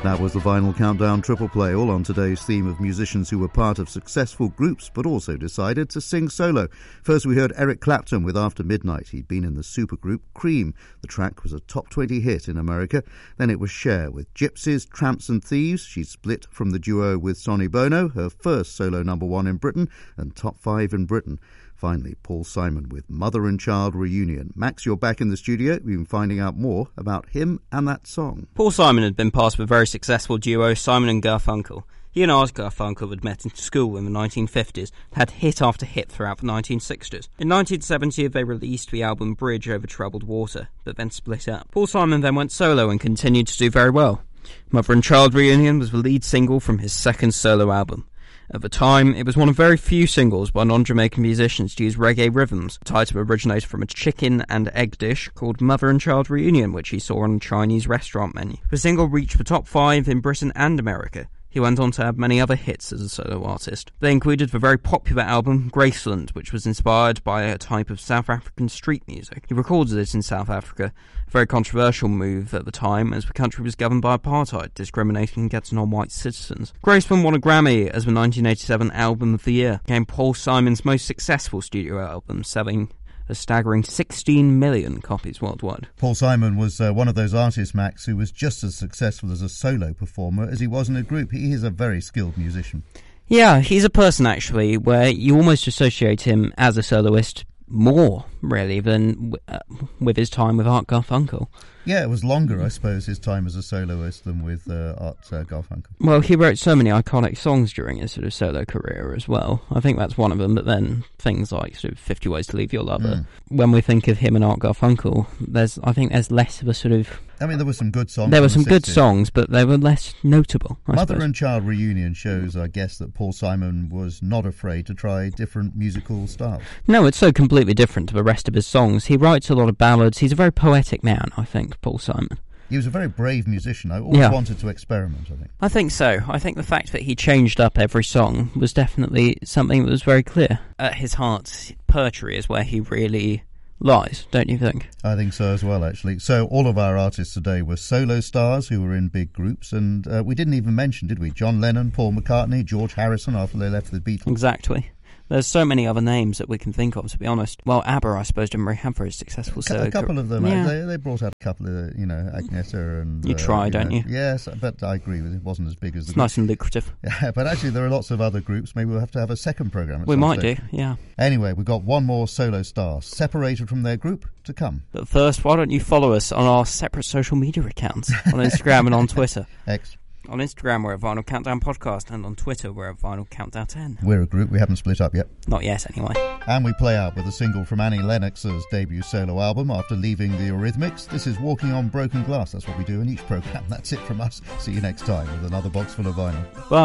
That was the Vinyl Countdown Triple Play, all on today's theme of musicians who were part of successful groups but also decided to sing solo. First we heard Eric Clapton with After Midnight. He'd been in the supergroup Cream. The track was a top 20 hit in America. Then it was Cher with Gypsies, Tramps and Thieves. She split from the duo with Sonny Bono, her first solo number one in Britain and top 5 in Britain. Finally, Paul Simon with Mother and Child Reunion. Max, you're back in the studio. We've been finding out more about him and that song. Paul Simon had been part of a very successful duo, Simon and Garfunkel. He and Art Garfunkel had met in school in the 1950s, had hit after hit throughout the 1960s. In 1970, they released the album Bridge Over Troubled Water, but then split up. Paul Simon then went solo and continued to do very well. Mother and Child Reunion was the lead single from his second solo album. At the time, it was one of very few singles by non-Jamaican musicians to use reggae rhythms. The title originated from a chicken and egg dish called Mother and Child Reunion, which he saw on a Chinese restaurant menu. The single reached the top 5 in Britain and America. He went on to have many other hits as a solo artist. They included the very popular album Graceland, which was inspired by a type of South African street music. He recorded it in South Africa, a very controversial move at the time as the country was governed by apartheid, discriminating against non-white citizens. Graceland won a Grammy as the 1987 Album of the Year. It became Paul Simon's most successful studio album, selling a staggering 16 million copies worldwide. Paul Simon was one of those artists, Max, who was just as successful as a solo performer as he was in a group. He is a very skilled musician. Yeah, he's a person, actually, where you almost associate him as a soloist more, really, than with his time with Art Garfunkel. Yeah, it was longer, I suppose, his time as a soloist than with Art Garfunkel. Well, he wrote so many iconic songs during his sort of solo career as well. I think that's one of them, but then things like sort of 50 Ways to Leave Your Lover. When we think of him and Art Garfunkel, I think there's less of a sort of... I mean, there were some good songs. There were some good songs, but they were less notable, I Mother suppose. and Child Reunion shows, I guess, that Paul Simon was not afraid to try different musical styles. No, it's so completely different to the rest of his songs. He writes a lot of ballads. He's a very poetic man, I think, Paul Simon. He was a very brave musician. I always wanted to experiment, I think. I think so. I think the fact that he changed up every song was definitely something that was very clear. At his heart, poetry is where he really lies, don't you think? I think so as well, actually. So all of our artists today were solo stars who were in big groups, and we didn't even mention, did we? John Lennon, Paul McCartney, George Harrison after they left the Beatles. Exactly. There's so many other names that we can think of, to be honest. Well, ABBA, I suppose, didn't really have very successful solo. A couple of them. Yeah. They brought out a couple of, Agneta and... You try, don't you? Yes, but I agree with it. It wasn't as big as... It's nice and lucrative. Yeah, but actually there are lots of other groups. Maybe we'll have to have a second programme at We some might stage. do, yeah. Anyway, we've got one more solo star, separated from their group, to come. But first, why don't you follow us on our separate social media accounts, on Instagram and on Twitter. On Instagram, we're at Vinyl Countdown Podcast, and on Twitter, we're at Vinyl Countdown 10. We're a group. We haven't split up yet. Not yet, anyway. And we play out with a single from Annie Lennox's debut solo album after leaving the Eurythmics. This is Walking on Broken Glass. That's what we do in each programme. That's it from us. See you next time with another box full of vinyl. Bye.